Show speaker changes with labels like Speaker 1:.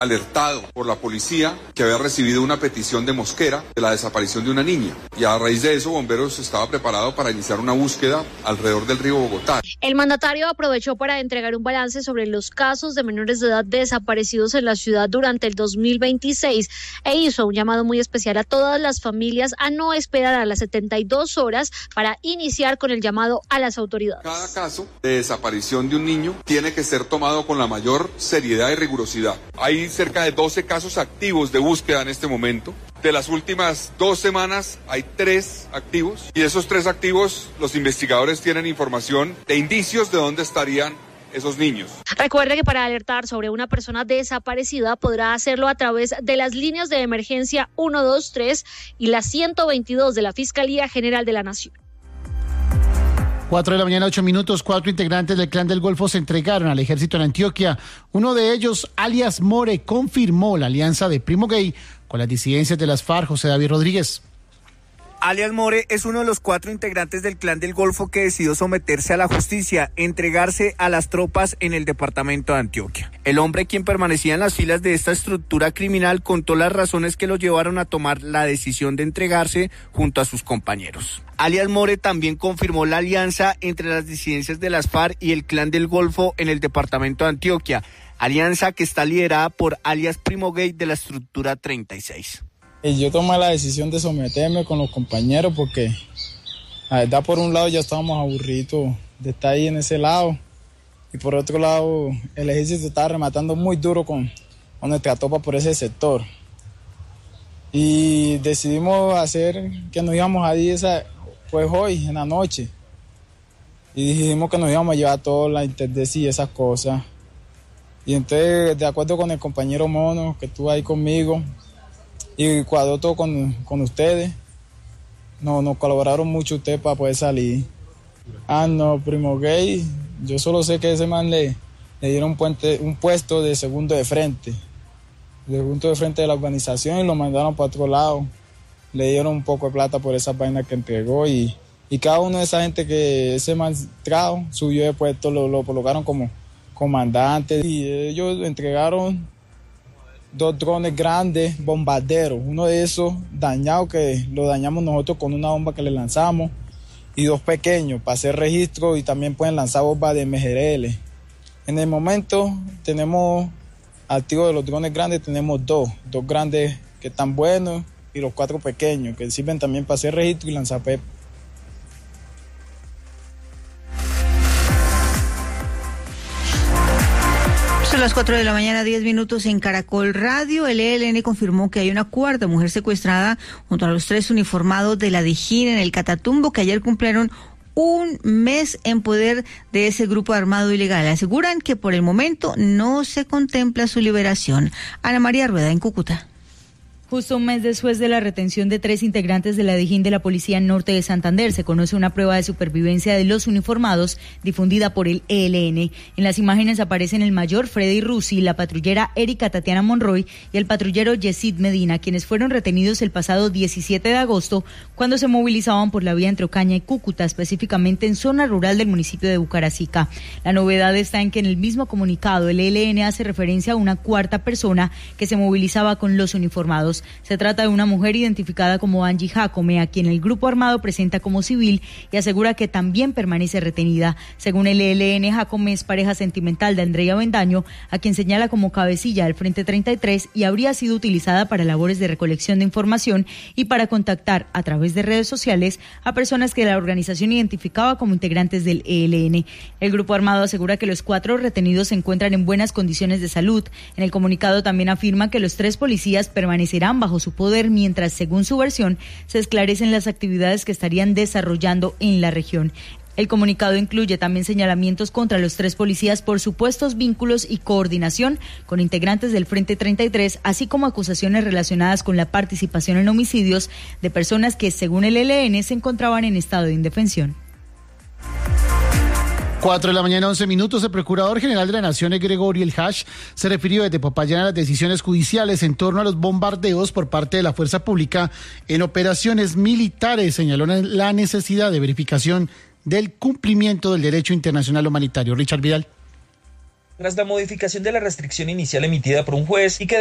Speaker 1: alertado por la policía que había recibido una petición de Mosquera de la desaparición de una niña. Y a raíz de eso, Bomberos estaba preparado para iniciar una búsqueda alrededor del río Bogotá.
Speaker 2: El mandatario aprovechó para entregar un balance sobre los casos de menores de edad desaparecidos en la ciudad durante el 2026 e hizo un llamado muy especial a todas las familias a no esperar a las 72 horas para iniciar con el llamado a las autoridades.
Speaker 1: Cada caso de desaparición de un niño tiene que ser tomado con la mayor seriedad y rigurosidad. Hay cerca de 12 casos activos de búsqueda en este momento. De las últimas 2 semanas hay 3 activos y esos 3 activos los investigadores tienen información de indicios de dónde estarían esos niños.
Speaker 2: Recuerde que para alertar sobre una persona desaparecida podrá hacerlo a través de las líneas de emergencia 123 y la 122 de la Fiscalía General de la Nación.
Speaker 3: 4 de la mañana, 8 minutos, 4 integrantes del Clan del Golfo se entregaron al ejército en Antioquia. Uno de ellos, alias More, confirmó la alianza de Primo Gay con las disidencias de las FARC. José David Rodríguez.
Speaker 4: Alias More es uno de los 4 integrantes del Clan del Golfo que decidió someterse a la justicia, entregarse a las tropas en el departamento de Antioquia. El hombre, quien permanecía en las filas de esta estructura criminal, contó las razones que lo llevaron a tomar la decisión de entregarse junto a sus compañeros. Alias More también confirmó la alianza entre las disidencias de las FARC y el Clan del Golfo en el departamento de Antioquia, alianza que está liderada por alias Primo Gay de la estructura 36.
Speaker 5: Yo tomé la decisión de someterme con los compañeros porque, la verdad, por un lado ya estábamos aburridos de estar ahí en ese lado y por otro lado el ejército estaba rematando muy duro con nuestra tropa por ese sector. Y decidimos hacer que nos íbamos a ir pues hoy, en la noche. Y dijimos que nos íbamos a llevar toda la interdecia y esas cosas. Y entonces, de acuerdo con el compañero Mono que estuvo ahí conmigo, y cuadró todo con ustedes. Nos colaboraron mucho ustedes para poder salir. No, Primo Gay, yo solo sé que a ese man le dieron un puesto de segundo de frente de la organización y lo mandaron para otro lado. Le dieron un poco de plata por esa vaina que entregó y cada uno de esa gente que ese man trajo, subió de puesto, lo colocaron como comandante y ellos entregaron 2 drones grandes, bombarderos, uno de esos dañado que lo dañamos nosotros con una bomba que le lanzamos y 2 pequeños para hacer registro y también pueden lanzar bombas de MGRL. En el momento tenemos activos de los drones grandes, tenemos 2 grandes que están buenos y los 4 pequeños que sirven también para hacer registro y lanzar PEP.
Speaker 6: Son las 4 de la mañana, 10 minutos en Caracol Radio. El ELN confirmó que hay una 4ª mujer secuestrada junto a los 3 uniformados de la Dijín en el Catatumbo que ayer cumplieron un mes en poder de ese grupo armado ilegal. Aseguran que por el momento no se contempla su liberación. Ana María Rueda en Cúcuta.
Speaker 7: Justo un mes después de la retención de 3 integrantes de la Dijín de la Policía Norte de Santander, se conoce una prueba de supervivencia de los uniformados difundida por el ELN. En las imágenes aparecen el mayor Freddy Rusi, la patrullera Erika Tatiana Monroy y el patrullero Yesid Medina, quienes fueron retenidos el pasado 17 de agosto cuando se movilizaban por la vía entre Ocaña y Cúcuta, específicamente en zona rural del municipio de Bucaracica. La novedad está en que en el mismo comunicado el ELN hace referencia a una 4ª persona que se movilizaba con los uniformados. Se trata de una mujer identificada como Angie Jacome, a quien el grupo armado presenta como civil y asegura que también permanece retenida. Según el ELN, Jacome es pareja sentimental de Andrea Bendaño, a quien señala como cabecilla del Frente 33 y habría sido utilizada para labores de recolección de información y para contactar a través de redes sociales a personas que la organización identificaba como integrantes del ELN. El grupo armado asegura que los 4 retenidos se encuentran en buenas condiciones de salud. En el comunicado también afirma que los 3 policías permanecerán bajo su poder mientras, según su versión, se esclarecen las actividades que estarían desarrollando en la región. El comunicado incluye también señalamientos contra los 3 policías por supuestos vínculos y coordinación con integrantes del Frente 33, así como acusaciones relacionadas con la participación en homicidios de personas que, según el ELN, se encontraban en estado de indefensión.
Speaker 3: 4 de la mañana, 11 minutos. El Procurador General de la Nación, Gregorio El Hash, se refirió desde Popayán a las decisiones judiciales en torno a los bombardeos por parte de la fuerza pública en operaciones militares. Señaló la necesidad de verificación del cumplimiento del derecho internacional humanitario. Richard Vidal.
Speaker 8: tras la modificación de la restricción inicial emitida por un juez y que